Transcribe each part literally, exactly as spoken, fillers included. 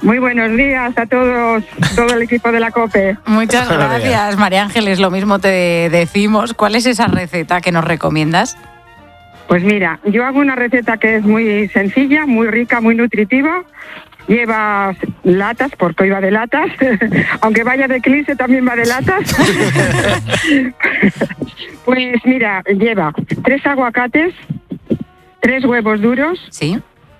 Muy buenos días a todos, todo el equipo de la COPE. Muchas gracias, María Ángeles. Lo mismo te decimos. ¿Cuál es esa receta que nos recomiendas? Pues mira, yo hago una receta que es muy sencilla, muy rica, muy nutritiva. Lleva latas, porque hoy va de latas. Aunque vaya de Eclipse, también va de latas. Pues mira, lleva tres aguacates, tres huevos duros, sí,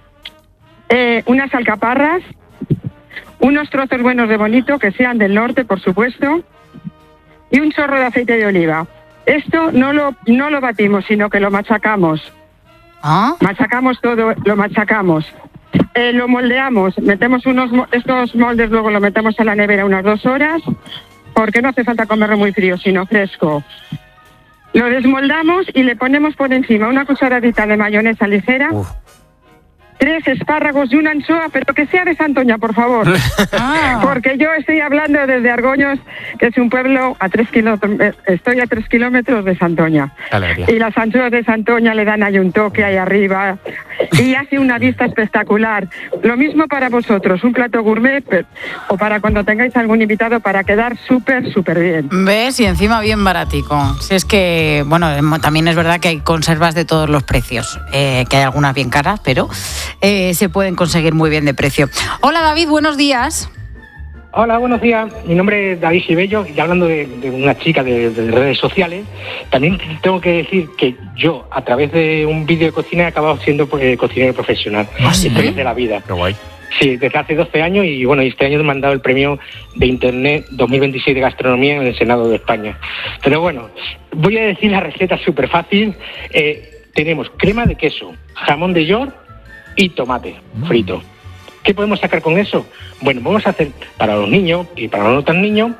eh, unas alcaparras, unos trozos buenos de bonito, que sean del norte, por supuesto, y un chorro de aceite de oliva. Esto no lo, no lo batimos, sino que lo machacamos. ¿Ah? Machacamos todo, lo machacamos. Eh, lo moldeamos, metemos unos estos moldes, luego lo metemos a la nevera unas dos horas, porque no hace falta comerlo muy frío, sino fresco. Lo desmoldamos y le ponemos por encima una cucharadita de mayonesa ligera. Uf. Tres espárragos y una anchoa, pero que sea de Santoña, por favor. Ah. Porque yo estoy hablando desde Argoños, que es un pueblo a tres kilómetros, estoy a tres kilómetros de Santoña. Alegría. Y las anchoas de Santoña le dan ahí un toque ahí arriba y hace una vista espectacular. Lo mismo para vosotros, un plato gourmet o para cuando tengáis algún invitado, para quedar súper, súper bien. ¿Ves? Y encima bien baratico. Si es que, bueno, también es verdad que hay conservas de todos los precios, eh, que hay algunas bien caras, pero... Eh, se pueden conseguir muy bien de precio. Hola David, buenos días. Hola, buenos días. Mi nombre es David Sibello y hablando de, de una chica de, de redes sociales, también tengo que decir que yo, a través de un vídeo de cocina, he acabado siendo eh, cocinero profesional. ¿Ah, sí? Historias de la vida. Qué guay. Sí, desde hace doce años y bueno, este año me han dado el premio de Internet dos mil veintiséis de Gastronomía en el Senado de España. Pero bueno, voy a decir la receta súper fácil. Eh, tenemos crema de queso, jamón de york y tomate frito. ¿Qué podemos sacar con eso? Bueno, vamos a hacer para los niños y para los no tan niños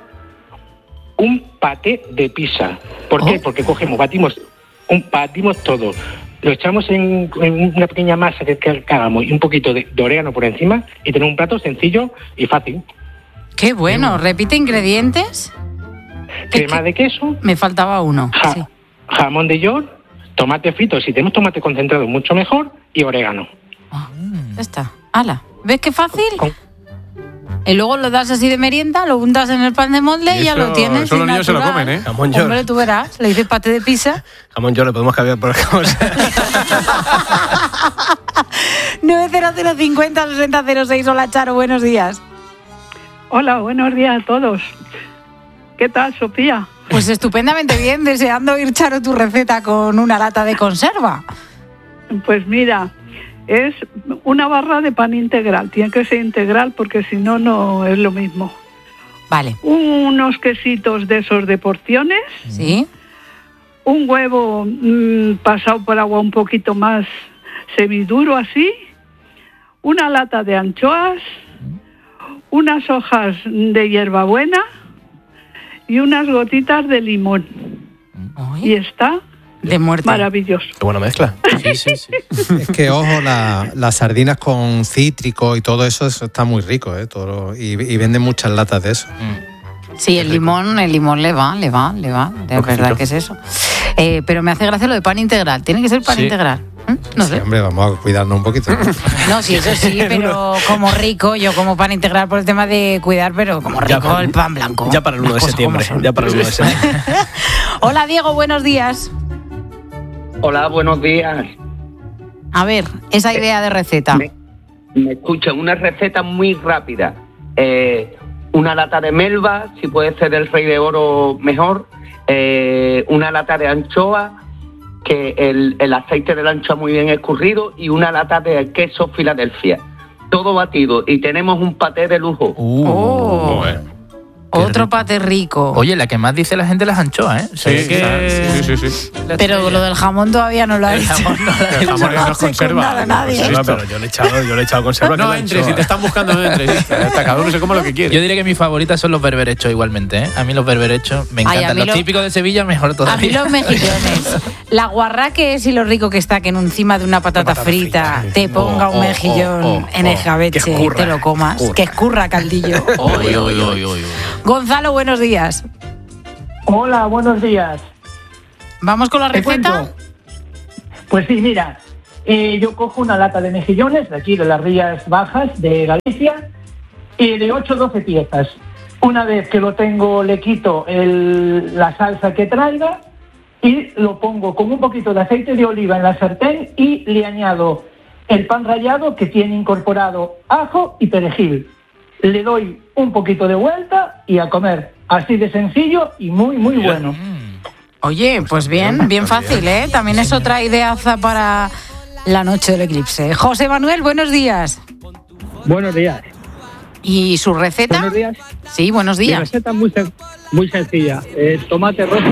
un paté de pizza. ¿Por qué? Oh. Porque cogemos, batimos, un, batimos todo, lo echamos en, en una pequeña masa que, que hagamos y un poquito de, de orégano por encima y tenemos un plato sencillo y fácil. Qué bueno. ¿Repite ingredientes? Crema de queso. Me faltaba uno. Ja, sí. Jamón de york, tomate frito, si tenemos tomate concentrado mucho mejor, y orégano. Oh, ya está. ¡Hala! ¿Ves qué fácil? Con... Y luego lo das así de merienda, lo untas en el pan de molde y, y ya lo tienes. Eso los niños se lo comen, ¿eh? Jamón york. Hombre, tú verás, le dices paté de pizza. Jamón york, le podemos cambiar por cosas. nueve cero cero cincuenta sesenta cero seis. Hola, Charo, buenos días. Hola, buenos días a todos. ¿Qué tal, Sofía? Pues estupendamente bien, deseando oír, Charo, tu receta con una lata de conserva. Pues mira, es una barra de pan integral. Tiene que ser integral porque si no, no es lo mismo. Vale. Unos quesitos de esos de porciones. Sí. Un huevo mmm, pasado por agua un poquito más semiduro así. Una lata de anchoas. Unas hojas de hierbabuena. Y unas gotitas de limón. ¿Oye? Y está... de muerte. Maravilloso. Qué buena mezcla. Sí, sí, sí. Es que, ojo, la, las sardinas con cítrico y todo eso, eso está muy rico, ¿eh? Todo, y, y venden muchas latas de eso. Mm. Sí, el limón, el limón le va, le va, le va. De verdad que es eso. Eh, pero me hace gracia lo de pan integral. Tiene que ser pan sí. integral. ¿Mm? No sé. Sí, hombre, vamos a cuidarnos un poquito. No, sí, eso sí, pero como rico, yo como pan integral por el tema de cuidar, pero como rico para, el pan blanco. Ya para el uno de septiembre. Ya para el uno de septiembre. Hola, Diego, buenos días. Hola, buenos días. A ver, esa idea de receta. Me, me escuchan, una receta muy rápida. Eh, una lata de melva, si puede ser del Rey de Oro, mejor. Eh, una lata de anchoa, que el, el aceite de la anchoa muy bien escurrido, y una lata de queso Filadelfia. Todo batido y tenemos un paté de lujo. Uh, oh. Bueno. Otro paté rico. Oye, la que más dice la gente las anchoas, ¿eh? Sí, que... sí, sí, sí. Pero lo del jamón todavía no lo ha el dicho. jamón no, el jamón no, no conserva. Nadie. Sí, pero yo le he echado, yo le he echado conserva. No entres, si te están buscando, no entres. Hasta cada uno se come lo que quiere. Yo diría que mis favoritas son los berberechos igualmente, ¿eh? A mí los berberechos me encantan. Ay, los lo... típicos de Sevilla, mejor todavía. A mí los mejillones. La guarra que es y lo rico que está que en encima de una patata, patata frita, frita te ponga oh, un mejillón oh, oh, en el escabeche, te lo comas. Escurra. Que escurra caldillo. Oy, oy, oy, oy. Gonzalo, buenos días. Hola, buenos días. ¿Vamos con la ¿Te receta? cuento? Pues sí, mira, eh, yo cojo una lata de mejillones de aquí, de las Rías Bajas de Galicia, y de ocho a doce piezas. Una vez que lo tengo, le quito el, la salsa que traiga y lo pongo con un poquito de aceite de oliva en la sartén y le añado el pan rallado que tiene incorporado ajo y perejil. Le doy un poquito de vuelta y a comer. Así de sencillo y muy, muy bueno. Oye, pues bien, bien fácil, ¿eh? También es otra ideaza para la noche del eclipse. José Manuel, buenos días. Buenos días. ¿Y su receta? Buenos días. Sí, buenos días. Mi receta es muy, sen- muy sencilla. Eh, tomate rosa,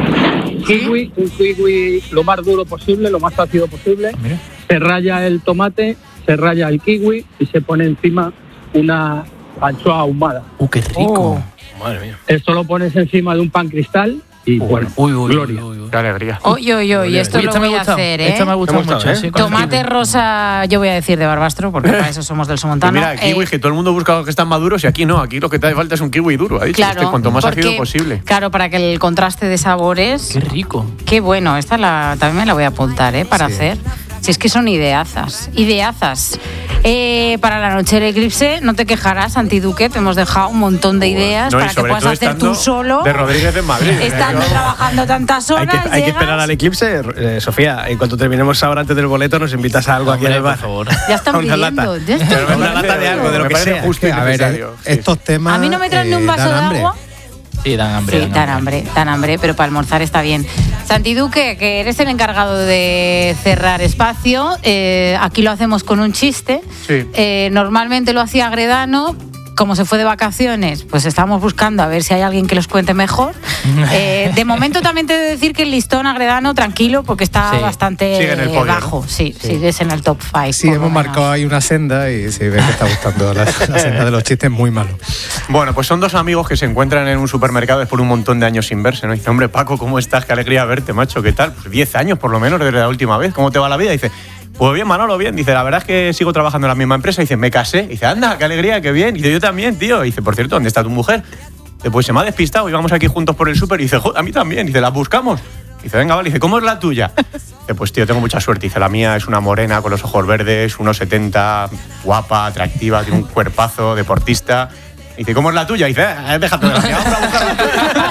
kiwi, un kiwi lo más duro posible, lo más ácido posible. Mira. Se raya el tomate, se raya el kiwi y se pone encima una anchoa ahumada. ¡Uh, qué rico! Oh. Madre mía. Esto lo pones encima de un pan cristal y uy, bueno, uy, uy, gloria. Uy, uy, uy. Qué alegría. Oye, oye, oye, esto Uy, lo esta me voy ha a gustado. hacer, ¿eh? Esta me ha gustado Me ha mucho, gustado, ¿eh? Tomate rosa, yo voy a decir de Barbastro, porque para eso somos del Somontano. Pues mira, el kiwi, Eh, que todo el mundo busca los que están maduros y aquí no, aquí lo que te hace falta es un kiwi duro, ha dicho. Claro, Este, cuanto más porque, ácido posible. Claro, para que el contraste de sabores. Qué rico. Qué bueno, esta la, también me la voy a apuntar, ¿eh? Para Sí. hacer. Si es que son ideazas, ideazas. Eh, para la noche del eclipse, no te quejarás, Santi Duque, te hemos dejado un montón de ideas No, y para que sobre puedas todo hacer estando tú solo. De Rodríguez en Madrid. Estando Yo- trabajando tantas Hay horas. que, hay que llegas- esperar al eclipse. Eh, Sofía, en cuanto terminemos ahora antes del boleto, nos invitas a algo aquí en Hombre, el bar. por favor. Ya están A una pidiendo. lata. ya están Pero una pidiendo. lata de algo, de lo Me que parece sea. justo y A ver, necesario. eh, Sí. estos temas. A mí no me traen ni un eh, vaso dan de hambre. agua. Sí, dan hambre. Sí, dan hambre, dan hambre, pero para almorzar está bien. Santi Duque, que eres el encargado de cerrar espacio, eh, aquí lo hacemos con un chiste. Sí. Eh, normalmente lo hacía Agredano. Como se fue de vacaciones, pues estamos buscando a ver si hay alguien que los cuente mejor. Eh, de momento también te he de decir que el listón Agredano, tranquilo, porque está Sí. bastante Sigue en el podio, bajo. ¿no? Sí, sí, sigues en el top cinco. Sí, hemos marcado ahí una senda y sí, ves que está gustando la, la senda de los chistes muy malos. Bueno, pues son dos amigos que se encuentran en un supermercado después de un montón de años sin verse, ¿no? Dice, hombre, Paco, ¿cómo estás? Qué alegría verte, macho, ¿qué tal? Pues diez años por lo menos desde la última vez, ¿cómo te va la vida? Dice, pues bien, Manolo, bien. Dice, la verdad es que sigo trabajando en la misma empresa. Dice, me casé. Dice, anda, qué alegría, qué bien. Dice, yo también, tío. Dice, por cierto, ¿dónde está tu mujer? Dice, pues se me ha despistado, íbamos aquí juntos por el súper. Dice, joder, a mí también. Dice, ¿la buscamos? Dice, venga, vale. Dice, ¿cómo es la tuya? Dice, pues tío, tengo mucha suerte. Dice, la mía es una morena con los ojos verdes, unos setenta, guapa, atractiva, tiene un cuerpazo, deportista. Dice, ¿cómo es la tuya? Dice, eh, déjate de la mía, vamos a buscar la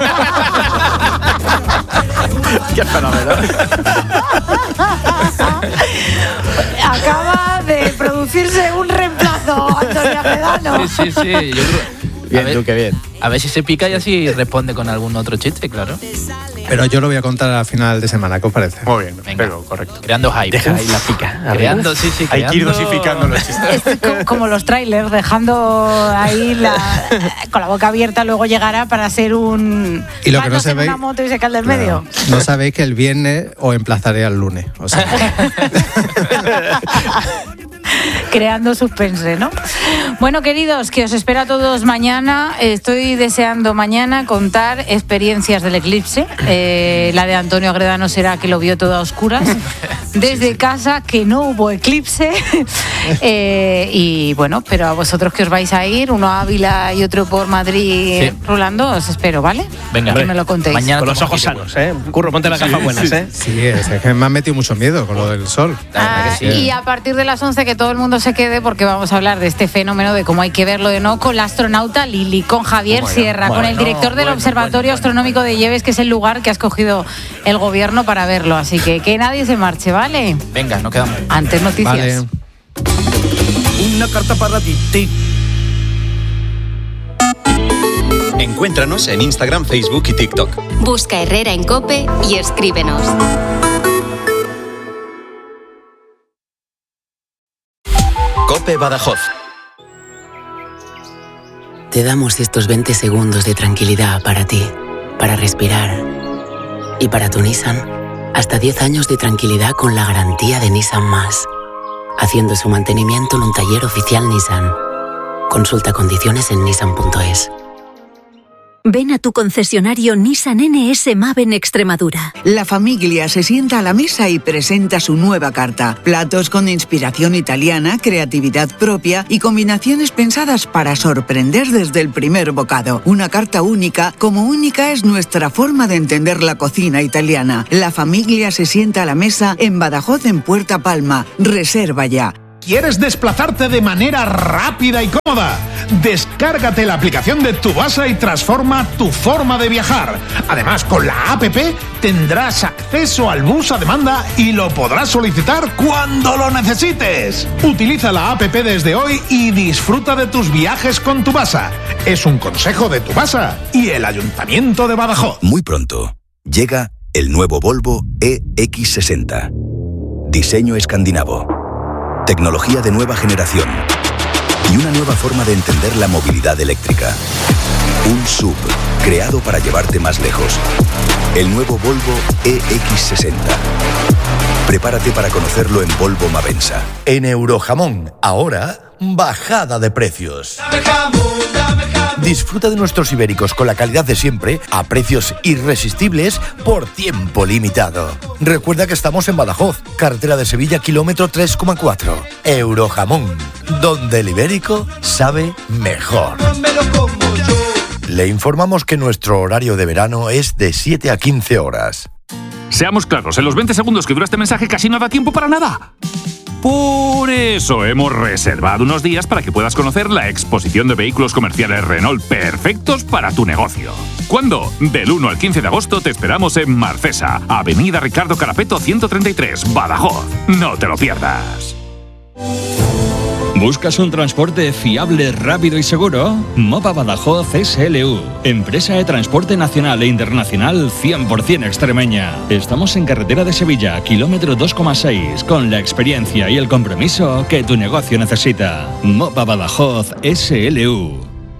tuya. Qué fenomenal. Acaba de producirse un reemplazo, Antonio Agredano. Sí, sí, sí. Yo creo... Bien, a ver, tú, qué bien. A ver si se pica y así responde con algún otro chiste, claro. Pero yo lo voy a contar a final de semana, ¿qué os parece? Muy bien, Venga. pero correcto. Creando hype. Deja ahí la pica. A ver. Creando, sí, sí, Hay que ir creando- dosificando los chistes. Es co- como los trailers, dejando ahí la, con la boca abierta, luego llegará para ser un. Y lo que no Manos en sabéis- una moto y se cae del medio. No sabéis que el viernes os emplazaré al lunes. O sea, Creando suspense, ¿no? Bueno, queridos, que os espero a todos mañana. Estoy deseando mañana contar experiencias del eclipse. Eh, la de Antonio Agredano será que lo vio todo a oscuras. Desde casa, que no hubo eclipse. Eh, y bueno, pero a vosotros que os vais a ir, uno a Ávila y otro por Madrid Sí. rulando, os espero, ¿vale? Venga, que me lo contéis. Mañana Con los tomo ojos kilo. sanos, ¿eh? Curro, ponte las gafas buenas, ¿eh? sí, es, es que me han metido mucho miedo con lo del sol. Ah, que sí. y a partir de las once que todo el mundo se quede porque vamos a hablar de este fenómeno de cómo hay que verlo de no con la astronauta Lili, con Javier Bueno, Sierra, con el bueno, director del bueno, Observatorio bueno, Astronómico de Lleves, que es el lugar que ha escogido el gobierno para verlo. Así que que nadie se marche, ¿vale? Venga, nos quedamos. Antes noticias. Vale. Una carta para ti. Encuéntranos en Instagram, Facebook y TikTok. Busca Herrera en COPE y escríbenos. COPE Badajoz. Te damos estos veinte segundos de tranquilidad para ti, para respirar. Y para tu Nissan, hasta diez años de tranquilidad con la garantía de Nissan Más. Haciendo su mantenimiento en un taller oficial Nissan. Consulta condiciones en nissan punto es. Ven a tu concesionario Nissan N S Mave en Extremadura. La familia se sienta a la mesa y presenta su nueva carta. Platos con inspiración italiana, creatividad propia y combinaciones pensadas para sorprender desde el primer bocado. Una carta única, como única es nuestra forma de entender la cocina italiana. La familia se sienta a la mesa en Badajoz, en Puerta Palma. Reserva ya. ¿Quieres desplazarte de manera rápida y cómoda? Descárgate la aplicación de Tubasa y transforma tu forma de viajar. Además, con la app tendrás acceso al bus a demanda y lo podrás solicitar cuando lo necesites. Utiliza la app desde hoy y disfruta de tus viajes con Tubasa. Es un consejo de Tubasa y el Ayuntamiento de Badajoz. Muy pronto llega el nuevo Volvo E X sesenta. Diseño escandinavo, tecnología de nueva generación y una nueva forma de entender la movilidad eléctrica. Un S U V creado para llevarte más lejos. El nuevo Volvo E X sesenta. Prepárate para conocerlo en Volvo Mavensa. En Eurojamón, ahora, bajada de precios. Disfruta de nuestros ibéricos con la calidad de siempre a precios irresistibles por tiempo limitado. Recuerda que estamos en Badajoz, carretera de Sevilla, kilómetro tres coma cuatro. Eurojamón, donde el ibérico sabe mejor. Le informamos que nuestro horario de verano es de siete a quince horas. Seamos claros, en los veinte segundos que dura este mensaje casi no da tiempo para nada. Por eso hemos reservado unos días para que puedas conocer la exposición de vehículos comerciales Renault perfectos para tu negocio. ¿Cuándo? Del uno al quince de agosto te esperamos en Marcesa, Avenida Ricardo Carapeto ciento treinta y tres, Badajoz. No te lo pierdas. ¿Buscas un transporte fiable, rápido y seguro? Mopa Badajoz S L U, empresa de transporte nacional e internacional cien por ciento extremeña. Estamos en carretera de Sevilla, kilómetro dos coma seis, con la experiencia y el compromiso que tu negocio necesita. Mopa Badajoz S L U.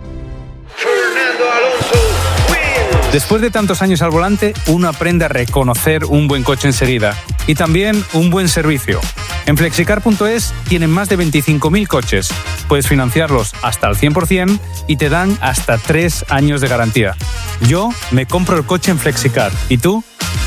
Después de tantos años al volante, uno aprende a reconocer un buen coche enseguida y también un buen servicio. En flexicar punto es tienen más de veinticinco mil coches. Puedes financiarlos hasta al cien por ciento y te dan hasta tres años de garantía. Yo me compro el coche en Flexicar. ¿Y tú?